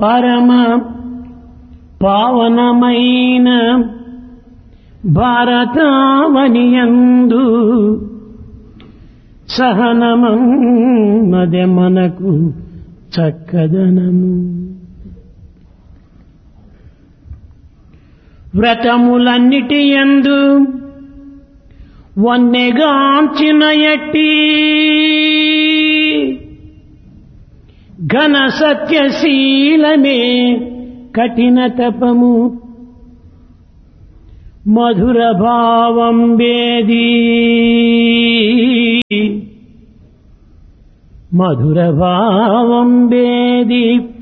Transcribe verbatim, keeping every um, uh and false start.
పరమ పావనమైన భారతావనియందు సహనమన్నదే మనకు చక్కదనము. వ్రతములన్నిటి యందు వన్నెగాంచిన ఎట్టి ఘన సత్యశీలమే కఠిన తపము. మధుర భావం వేది మధుర భావం వేది